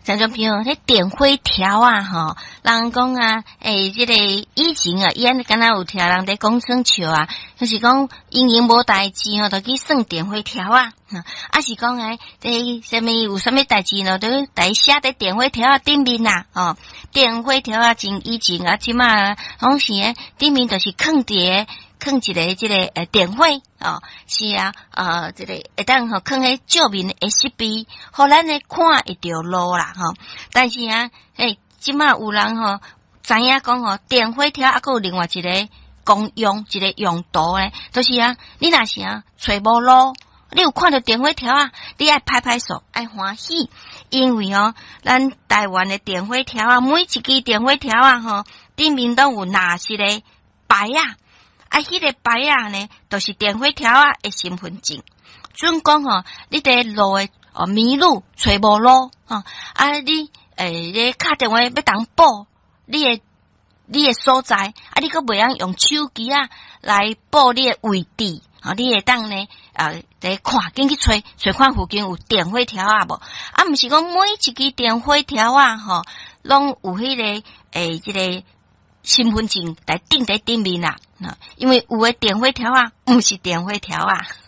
像种比如迄电火条啊，吼，人讲啊，这个以前啊，伊安敢若有听人在讲算笑啊，就是讲因无代志吼，就去算电火条啊，啊是讲这什么有什么代志呢？都来写在电火条啊顶面啦，哦，电火条啊，以前啊，即马拢是顶面就是放一个这个电火哦，是啊，这个会当吼放喺照明的 SB， 互咱咧看会着路啦吼。但是啊，即马有人吼知影讲吼，电火条还有另外一个功用，一个用途咧，就是啊，你若是找无路，你有看到电火条啊，你爱拍拍手，爱欢喜，因为咱台湾的电火条啊，每一支电火条啊吼，顶面都有哪些个牌啊。迄个牌啊呢，就是电火条啊的身份证。准讲你伫路的迷路，找无路你咧打电话要当报你的所在你阁袂晓用手机来报你的位置你会当呢来看紧去找看附近有电火条无毋是讲每一支电火条拢有迄个这个身份证来钉在顶面啦，因为有的电火条毋是电火条